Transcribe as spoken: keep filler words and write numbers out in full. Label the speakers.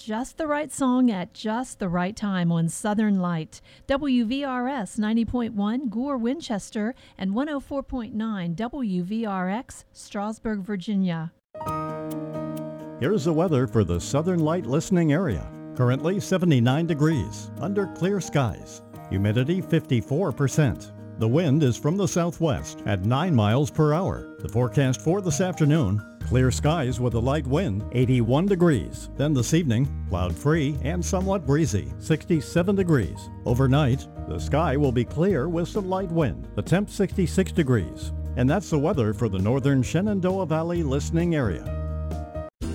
Speaker 1: just the right song at just the right time on Southern Light. W V R S ninety point one, Gore, Winchester, and one oh four point nine W V R X, Strasburg, Virginia.
Speaker 2: Here's the weather for the Southern Light listening area. Currently seventy-nine degrees, under clear skies. Humidity fifty-four percent. The wind is from the southwest at nine miles per hour. The forecast for this afternoon, clear skies with a light wind, eighty-one degrees. Then this evening, cloud-free and somewhat breezy, sixty-seven degrees. Overnight, the sky will be clear with some light wind. The temp sixty-six degrees. And that's the weather for the northern Shenandoah Valley listening area.